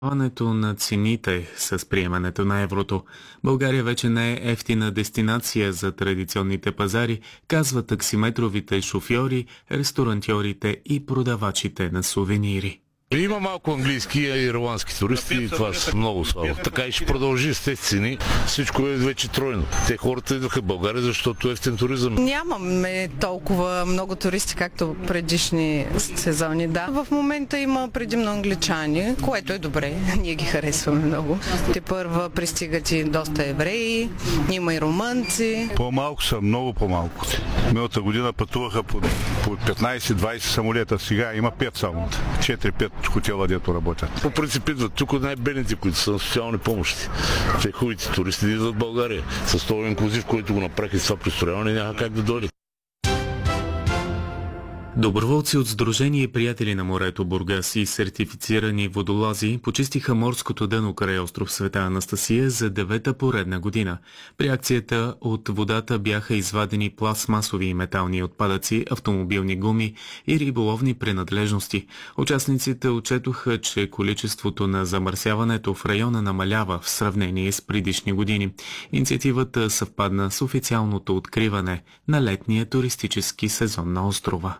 Ването на цените с приемането на еврото. България вече не е ефтина дестинация за традиционните пазари, казват таксиметровите шофьори, ресторантьорите и продавачите на сувенири. Има малко английски и ирландски туристи и това са много слабо. Така и ще продължи с тези цени. Всичко е вече тройно. Те хората идваха в България, защото е ефтин туризъм. Нямаме толкова много туристи, както предишни сезони. Да. В момента има предимно англичани, което е добре. Ние ги харесваме много. Те първа пристигат и доста евреи, има и румънци. По-малко са, много по-малко. Миналата година пътуваха по 15-20 самолета. Сега има 5 само. 4-5 хотела, дето работят. По принцип идват тук най-бедните, които са на социални помощи. Те хубавите туристи идват в България. С този инклюзив, който го направиха с това пристрояване, няма как да дойде. Доброволци от Сдружение Приятели на морето Бургас и сертифицирани водолази почистиха морското дъно край остров Света Анастасия за 9-та поредна година. При акцията от водата бяха извадени пластмасови и метални отпадъци, автомобилни гуми и риболовни принадлежности. Участниците отчетоха, че количеството на замърсяването в района намалява в сравнение с предишни години. Инициативата съвпадна с официалното откриване на летния туристически сезон на острова.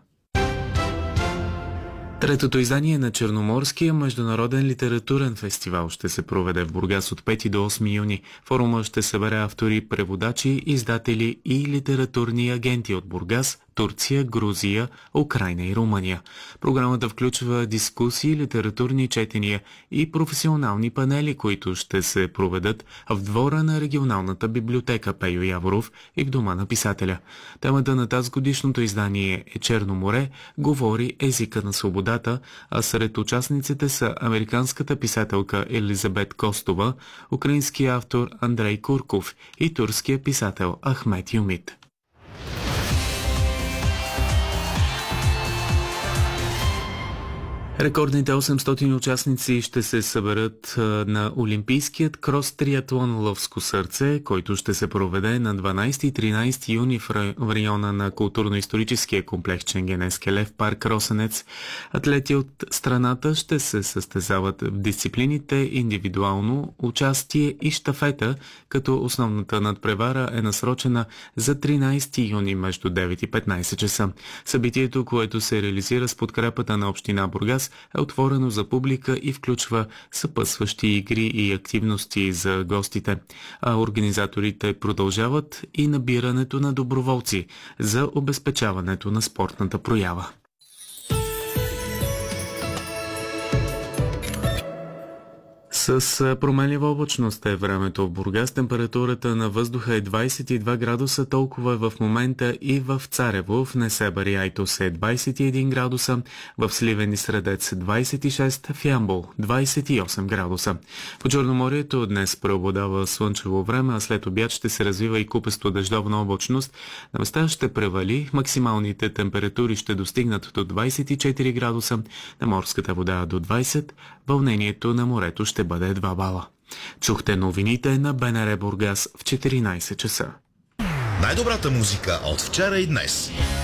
Третото издание на Черноморския международен литературен фестивал ще се проведе в Бургас от 5 до 8 юни. Форума ще събере автори, преводачи, издатели и литературни агенти от Бургас, Турция, Грузия, Украйна и Румъния. Програмата включва дискусии, литературни четения и професионални панели, които ще се проведат в двора на регионалната библиотека Пейо Яворов и в дома на писателя. Темата на тазгодишното издание е Черно море, говори езика на свободата, а сред участниците са американската писателка Елизабет Костова, украинския автор Андрей Курков и турския писател Ахмет Юмит. Рекордните 800 участници ще се съберат на Олимпийският крос-триатлон Лъвско сърце, който ще се проведе на 12 и 13 юни в района на културно-историческия комплекс Ченгенески лев парк Росенец. Атлети от страната ще се състезават в дисциплините индивидуално участие и щафета, като основната надпревара е насрочена за 13 юни между 9 и 15 часа. Събитието, което се реализира с подкрепата на община Бургас, е отворено за публика и включва съпътстващи игри и активности за гостите. А организаторите продължават и набирането на доброволци за обезпечаването на спортната проява. С променлива облачност е времето в Бургас. Температурата на въздуха е 22 градуса, толкова е в момента и в Царево. В Несебър и Айтос е 21 градуса, в Сливен и Средец 26, в Ямбол 28 градуса. По Черноморието днес преобладава слънчево време, а след обяд ще се развива и купесто дъждовна облачност. На места ще превали, максималните температури ще достигнат до 24 градуса, на морската вода до 20, вълнението на морето ще бъде 2 бала. Чухте новините на БНР Бургас в 14 часа. Най-добрата музика от вчера и днес.